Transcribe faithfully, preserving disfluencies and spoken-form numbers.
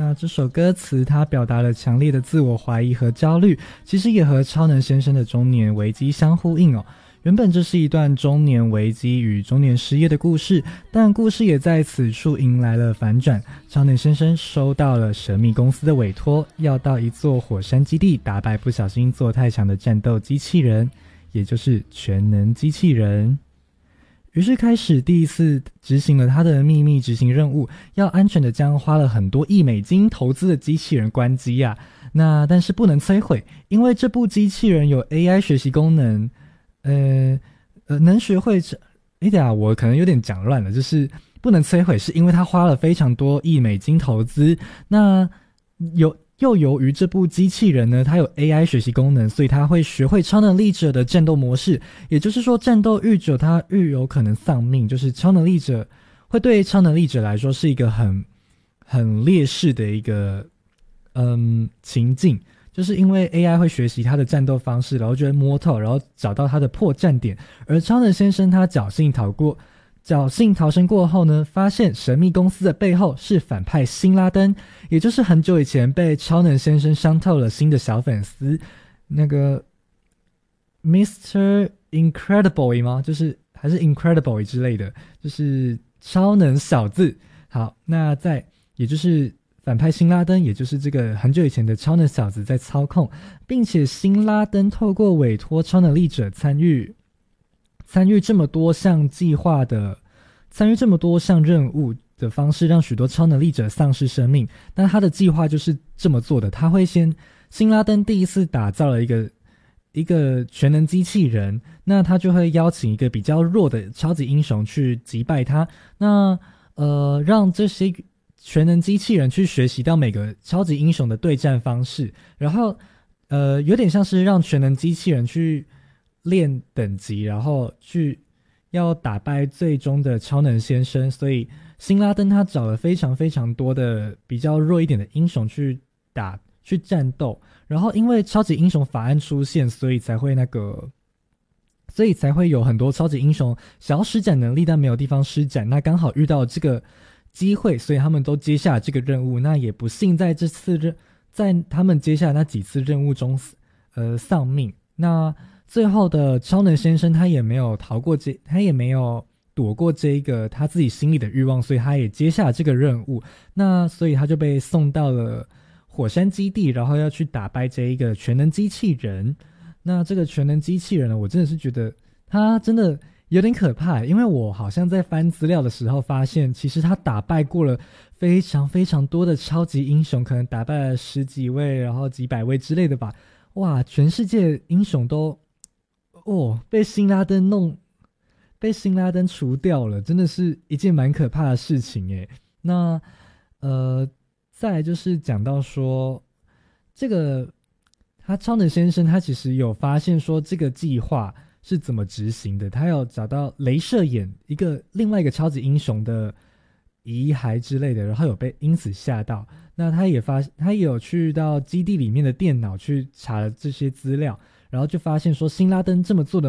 那这首歌词它表达了强烈的自我怀疑和焦虑，其实也和超能先生的中年危机相呼应哦。原本这是一段中年危机与中年失业的故事，但故事也在此处迎来了反转。超能先生收到了神秘公司的委托，要到一座火山基地打败不小心做太强的战斗机器人，也就是全能机器人。于是开始第一次执行了他的秘密执行任务，要安全的将花了很多亿美金投资的机器人关机啊。那但是不能摧毁，因为这部机器人有 A I 学习功能，呃呃，能学会这，哎呀，我可能有点讲乱了，就是不能摧毁，是因为他花了非常多亿美金投资，那有又由于这部机器人呢，它有 A I 学习功能，所以它会学会超能力者的战斗模式，也就是说，战斗愈久，它愈有可能丧命，就是超能力者会对超能力者来说是一个很很劣势的一个嗯情境。就是因为 A I 会学习他的战斗方式，然后就会摸透，然后找到他的破绽点。而超能先生他侥幸逃过，侥幸逃生过后呢，发现神秘公司的背后是反派辛拉登，也就是很久以前被超能先生伤透了心的小粉丝，那个 Mister Incredible 吗？就是还是 Incredible 之类的，就是超能小子。好，那在也就是反派辛拉登，也就是这个很久以前的超能小子在操控，并且辛拉登透过委托超能力者参与参与这么多项计划的参与这么多项任务的方式，让许多超能力者丧失生命。但他的计划就是这么做的，他会先辛拉登第一次打造了一个一个全能机器人，那他就会邀请一个比较弱的超级英雄去击败他，那呃让这些全能机器人去学习到每个超级英雄的对战方式，然后呃有点像是让全能机器人去练等级，然后去要打败最终的超能先生。所以辛拉登他找了非常非常多的比较弱一点的英雄去打去战斗，然后因为超级英雄法案出现，所以才会那个所以才会有很多超级英雄想要施展能力但没有地方施展，那刚好遇到这个机会，所以他们都接下了这个任务。那也不幸在这次任在他们接下来那几次任务中呃丧命。那最后的超能先生他也没有逃过这他也没有躲过这一个他自己心里的欲望，所以他也接下了这个任务。那所以他就被送到了火山基地，然后要去打败这一个全能机器人。那这个全能机器人呢，我真的是觉得他真的有点可怕，因为我好像在翻资料的时候发现，其实他打败过了非常非常多的超级英雄，可能打败了十几位然后几百位之类的吧。哇，全世界英雄都哦被辛拉登弄被辛拉登除掉了，真的是一件蛮可怕的事情耶。那呃再来就是讲到说这个他超能先生他其实有发现说这个计划是怎么执行的，他有找到雷射眼一个另外一个超级英雄的遗骸之类的，然后有被因此吓到。那他也发他也有去到基地里面的电脑去查了这些资料，然后就发现说辛拉登这么做的